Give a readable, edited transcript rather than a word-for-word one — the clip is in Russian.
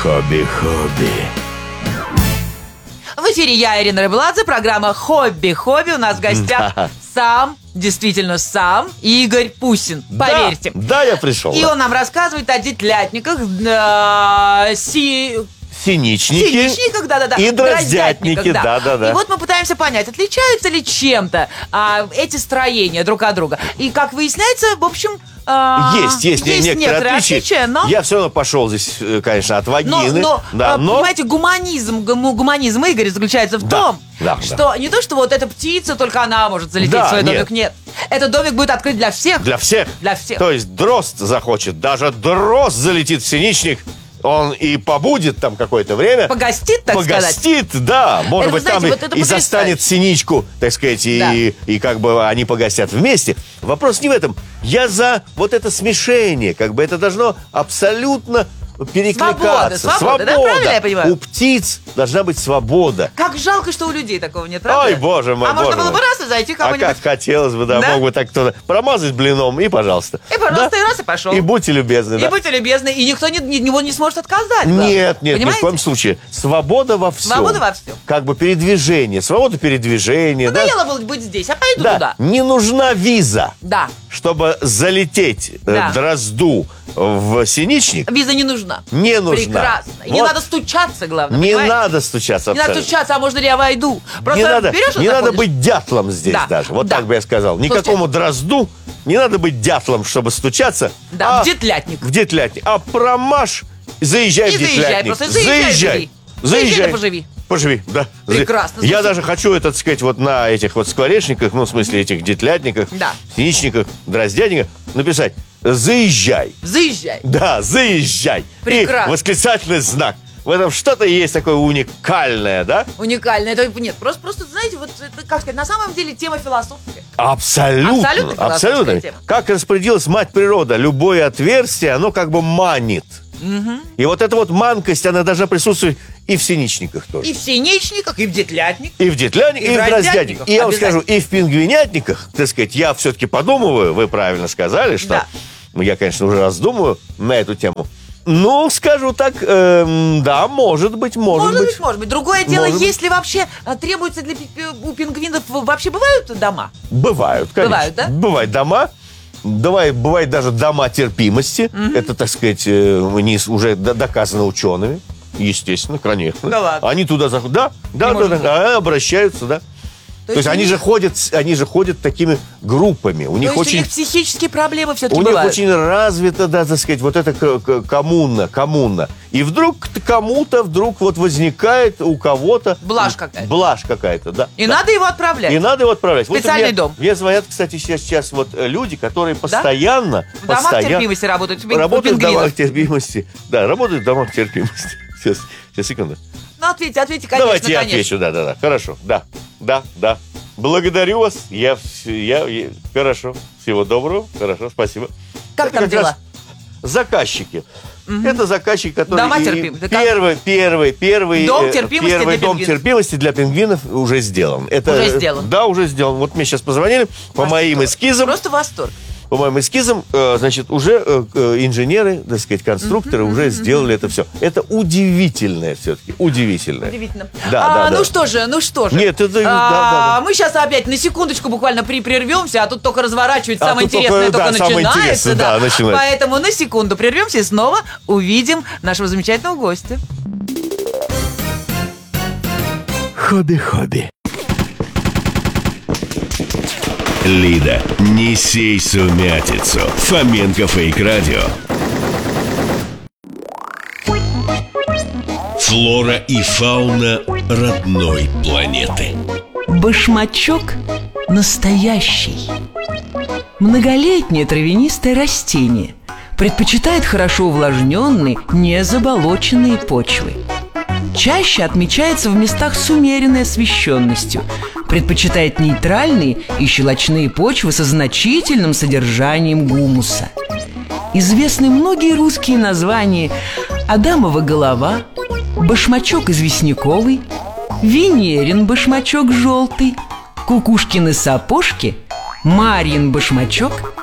Хобби-хобби. В эфире я, Ирина Рыбладзе, программа «Хобби-хобби». У нас в гостях действительно сам Игорь Пусин, поверьте. Да, я пришел. И он нам рассказывает о детлятниках, синичниках, да. И дроздятники, да. И вот мы пытаемся понять, отличаются ли чем-то эти строения друг от друга. И, как выясняется, в общем... Есть некоторые отличия, но... Я все равно пошел здесь, конечно, от вагины. Но понимаете, гуманизм Игоря заключается в том, что не то, что вот эта птица, только она может залететь в свой домик. Нет. Этот домик будет открыт для всех. Для всех. То есть дрозд захочет, даже дрозд залетит в синичник, он и побудет там какое-то время. Погостит, так сказать. Погостит, да. Может быть, там и застанет синичку, так сказать, и как бы они погостят вместе. Вопрос не в этом. Я за вот это смешение. Как бы это должно абсолютно перекликаться. Свобода. Да, правильно я понимаю? У птиц должна быть свобода. Как жалко, что у людей такого нет, правда? Ой, боже мой, можно было бы раз и зайти кому-нибудь. А как хотелось бы, да? Мог бы так кто-то промазать блином и пожалуйста. И пожалуйста, и раз, и пошел. И будьте любезны, И будьте любезны, и никто него не сможет отказать. Нет, ни в коем случае. Свобода во всем. Свобода во всем. Как бы передвижение, свобода передвижения. Надоело было быть здесь, а пойду туда. Не нужна виза. Да. Чтобы залететь дрозду в синичник. Виза не нужна. Не нужна. Прекрасно. И не надо стучаться, главное. Не надо стучаться. Не надо стучаться, а можно ли я войду? Просто не надо быть дятлом здесь даже. Вот так бы я сказал. Никакому дрозду не надо быть дятлом, чтобы стучаться. Да, в детлятник. В детлятник. А промажь, заезжай в детлятник. Заезжай. Заезжай, поживи. Поживи, да. Прекрасно. Я даже хочу, так сказать, вот на этих вот скворечниках, в смысле этих детлятниках, синичниках, дроздятниках написать «Заезжай». Заезжай. Да, заезжай. Прекрасно. И восклицательный знак. В этом что-то есть такое уникальное, да? Уникальное. Это нет, просто, знаете, вот это, как сказать, на самом деле тема философская. Абсолютно. Тема. Как распорядилась мать природа, любое отверстие, оно как бы манит. И вот эта вот манкость, она должна присутствовать и в синичниках тоже. И в синичниках, и в детлятниках. И в детлятниках, и в дроздятниках. И я вам скажу, и в пингвинятниках, так сказать, я все-таки подумываю, вы правильно сказали, что я, конечно, уже раздумываю на эту тему. Ну, скажу так, да, может быть. Другое дело, если вообще требуется у пингвинов, вообще бывают дома? Бывают, конечно. Бывают, да? Бывают дома. Бывают даже дома терпимости. Это, так сказать, уже доказано учеными. Естественно, конечно. Да ладно. Они туда заходят. Да, обращаются, да. То есть они же ходят такими группами. У них у них психические проблемы все-таки бывают. У них очень развита, да, так сказать, вот эта коммуна. И вдруг кому-то вот возникает у кого-то... Блажь какая-то. Да. И надо его отправлять. Специальный дом. Мне звонят, кстати, сейчас вот люди, которые постоянно... В домах терпимости работают. Работают в домах терпимости. Да, работают в домах терпимости. Сейчас, секунду. Ну, ответьте, конечно. Давайте я отвечу, да. Хорошо, да. Благодарю вас. Хорошо. Всего доброго. Хорошо, спасибо. Как там дела? Заказчики. Это заказчики, которые... Дома терпимости. Первый дом терпимости для пингвинов уже сделан. Уже сделан? Да, уже сделан. Вот мне сейчас позвонили по моим эскизам. Просто восторг. По моим эскизам, значит, уже инженеры, так сказать, конструкторы уже сделали это все. Это удивительное все-таки, удивительное. Удивительно. Да. Ну что же. Нет, это... Мы сейчас опять на секундочку буквально прервемся, а тут только разворачивается, самое интересное только начинается. Да, начинается. Поэтому на секунду прервемся и снова увидим нашего замечательного гостя. Хобби-хобби. Лида, не сей сумятицу. Фоменко Фейк Радио. Флора и фауна родной планеты. Башмачок настоящий. Многолетнее травянистое растение. Предпочитает хорошо увлажненные, незаболоченные почвы. Чаще отмечается в местах с умеренной освещенностью. Предпочитает нейтральные и щелочные почвы со значительным содержанием гумуса. Известны многие русские названия: Адамова голова, башмачок известняковый, Венерин башмачок желтый, Кукушкины сапожки, Марьин башмачок,